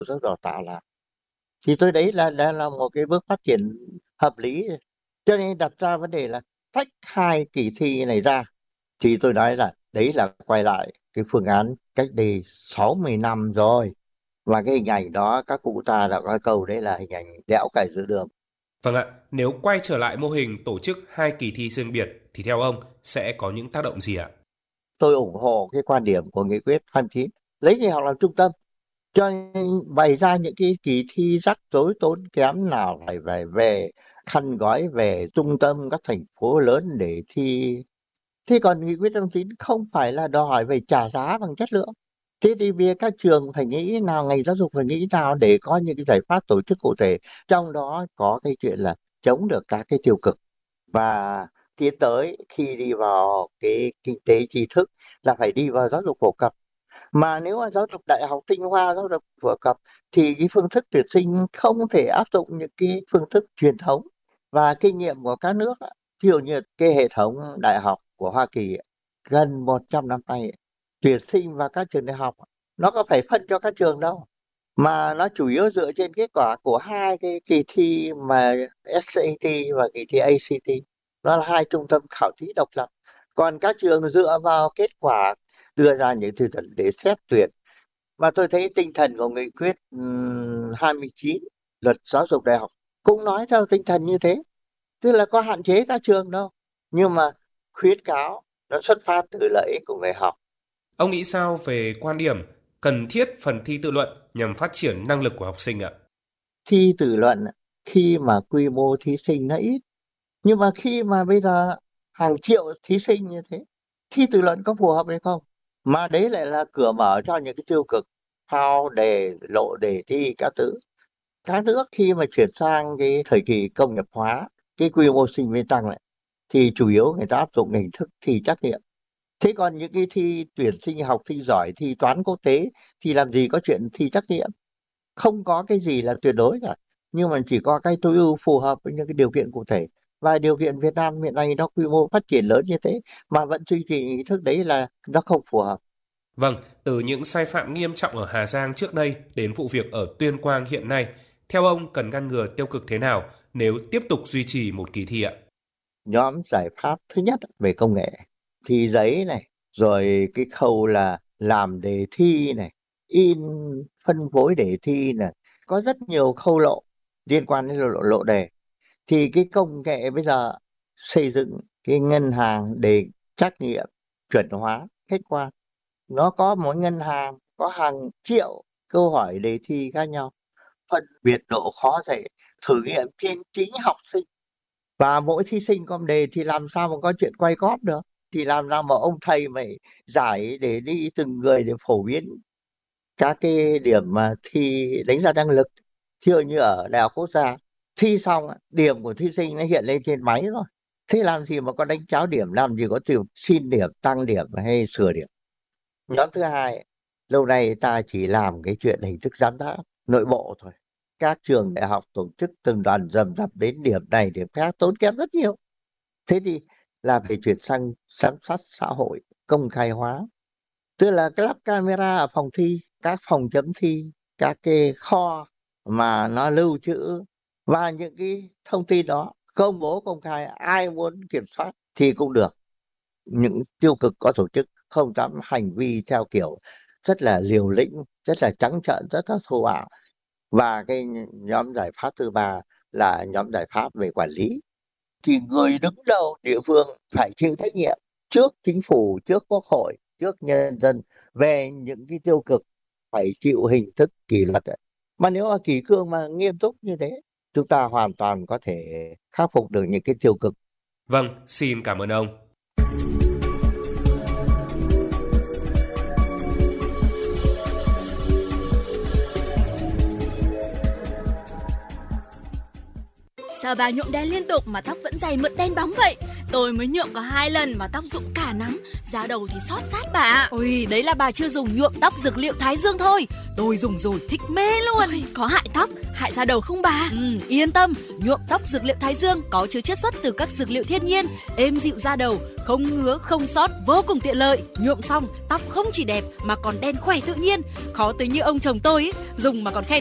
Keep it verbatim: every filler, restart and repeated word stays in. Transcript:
Dục Đào tạo làm. Thì tôi đấy là là là một cái bước phát triển hợp lý. Cho nên đặt ra vấn đề là tách hai kỳ thi này ra, thì tôi nói là đấy là quay lại cái phương án cách đây sáu mươi năm rồi. Và cái hình ảnh đó các cụ ta đã nói câu đấy là hình ảnh đẽo cày giữa đường. Vâng ạ, nếu quay trở lại mô hình tổ chức hai kỳ thi riêng biệt thì theo ông sẽ có những tác động gì ạ? Tôi ủng hộ cái quan điểm của nghị quyết hai mươi chín, lấy người học làm trung tâm, cho nên bày ra những cái kỳ thi rắc rối tốn kém nào phải về về khăn gói về trung tâm các thành phố lớn để thi. Thế còn nghị quyết năm chín không phải là đòi hỏi về trả giá bằng chất lượng. Thế thì việc các trường phải nghĩ nào, ngành giáo dục phải nghĩ nào để có những cái giải pháp tổ chức cụ thể, trong đó có cái chuyện là chống được các cái tiêu cực, và tiến tới khi đi vào cái kinh tế tri thức là phải đi vào giáo dục phổ cập. Mà nếu mà giáo dục đại học tinh hoa, giáo dục phổ cập, thì cái phương thức tuyển sinh không thể áp dụng những cái phương thức truyền thống và kinh nghiệm của các nước ạ. Ví dụ như cái hệ thống đại học của Hoa Kỳ gần một trăm năm nay, tuyển sinh vào các trường đại học nó có phải phân cho các trường đâu, mà nó chủ yếu dựa trên kết quả của hai cái kỳ thi mà ét a tê và kỳ thi a xê tê. Nó là hai trung tâm khảo thí độc lập, còn các trường dựa vào kết quả đưa ra những tiêu chuẩn để xét tuyển. Và tôi thấy tinh thần của nghị quyết ừm, hai mươi chín luật giáo dục đại học cũng nói theo tinh thần như thế, tức là có hạn chế các trường đâu, nhưng mà khuyến cáo nó xuất phát từ lợi ích của người học. Ông nghĩ sao về quan điểm cần thiết phần thi tự luận nhằm phát triển năng lực của học sinh ạ? Thi tự luận khi mà quy mô thí sinh nó ít, nhưng mà khi mà bây giờ hàng triệu thí sinh như thế, thi tự luận có phù hợp hay không? Mà đấy lại là cửa mở cho những cái tiêu cực, thao đề, lộ đề thi các thứ. Các nước khi mà chuyển sang cái thời kỳ công nghiệp hóa, cái quy mô sinh viên tăng lại, thì chủ yếu người ta áp dụng hình thức thi trắc nghiệm. Thế còn những cái thi tuyển sinh học sinh giỏi, thi toán quốc tế, thì làm gì có chuyện thi trắc nghiệm? Không có cái gì là tuyệt đối cả, nhưng mà chỉ có cái tối ưu phù hợp với những cái điều kiện cụ thể. Và điều kiện Việt Nam hiện nay nó quy mô phát triển lớn như thế mà vẫn duy trì hình thức đấy là nó không phù hợp. Vâng, từ những sai phạm nghiêm trọng ở Hà Giang trước đây đến vụ việc ở Tuyên Quang hiện nay, theo ông cần ngăn ngừa tiêu cực thế nào nếu tiếp tục duy trì một kỳ thi ạ? Nhóm giải pháp thứ nhất về công nghệ, thi giấy này, rồi cái khâu là làm đề thi này, in phân phối đề thi này, có rất nhiều khâu lộ liên quan đến lộ, lộ đề. Thì cái công nghệ bây giờ xây dựng cái ngân hàng để trắc nghiệm chuẩn hóa khách quan, nó có mỗi ngân hàng có hàng triệu câu hỏi đề thi khác nhau, phân biệt độ khó dễ, thử nghiệm trên chính học sinh, và mỗi thí sinh có một đề thì làm sao mà có chuyện quay cóp được, thì làm sao mà ông thầy mày giải để đi từng người để phổ biến các cái điểm mà thi đánh giá năng lực. Thí dụ như ở Đại học Quốc gia, thi xong ạ, điểm của thí sinh nó hiện lên trên máy rồi, thế làm gì mà có đánh cháo điểm, làm gì có tiểu xin điểm, tăng điểm hay sửa điểm. Nhóm thứ hai, lâu nay ta chỉ làm cái chuyện hình thức giám sát nội bộ thôi. Các trường đại học tổ chức từng đoàn dầm dập đến điểm này điểm khác, tốn kém rất nhiều. Thế thì là phải chuyển sang giám sát xã hội, công khai hóa, tức là cái lắp camera ở phòng thi, các phòng chấm thi, các cái kho mà nó lưu trữ, và những cái thông tin đó công bố công khai, ai muốn kiểm soát thì cũng được. Những tiêu cực có tổ chức không dám hành vi theo kiểu rất là liều lĩnh, rất là trắng trợn, rất là thô bạo. Và cái nhóm giải pháp thứ ba là nhóm giải pháp về quản lý, thì người đứng đầu địa phương phải chịu trách nhiệm trước chính phủ, trước quốc hội, trước nhân dân về những cái tiêu cực, phải chịu hình thức kỷ luật ấy. Mà nếu mà kỷ cương mà nghiêm túc như thế, chúng ta hoàn toàn có thể khắc phục được những cái tiêu cực. Vâng, xin cảm ơn ông. Sao bà nhuộm đen liên tục mà tóc vẫn dày mượt đen bóng vậy? Tôi mới nhuộm có hai lần mà tóc rụng cả nắng, da đầu thì xót rát bà ạ. Ôi, đấy là bà chưa dùng nhuộm tóc dược liệu Thái Dương thôi. Tôi dùng rồi thích mê luôn. Ôi, có hại tóc, hại da đầu không bà? Ừ, yên tâm, nhuộm tóc dược liệu Thái Dương có chứa chiết xuất từ các dược liệu thiên nhiên, êm dịu da đầu, không ngứa, không xót, vô cùng tiện lợi. Nhuộm xong, tóc không chỉ đẹp mà còn đen khỏe tự nhiên. Khó tính như ông chồng tôi ý, dùng mà còn khen